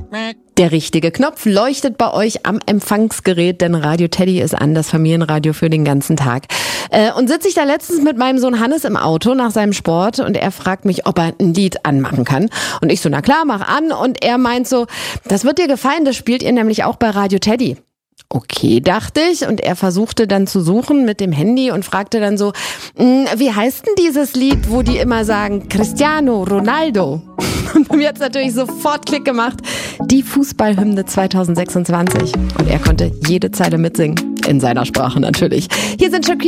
Der richtige Knopf leuchtet bei euch am Empfangsgerät, denn Radio Teddy ist an, das Familienradio für den ganzen Tag. Und sitze ich da letztens mit meinem Sohn Hannes im Auto nach seinem Sport und er fragt mich, ob er ein Lied anmachen kann. Und ich so, na klar, mach an. Und er meint so, das wird dir gefallen, das spielt ihr nämlich auch bei Radio Teddy. Okay, dachte ich, und er versuchte dann zu suchen mit dem Handy und fragte dann so, wie heißt denn dieses Lied, wo die immer sagen, Cristiano Ronaldo? Und bei mir hat's natürlich sofort Klick gemacht, die Fußballhymne 2026. Und er konnte jede Zeile mitsingen, in seiner Sprache natürlich. Hier sind Shakira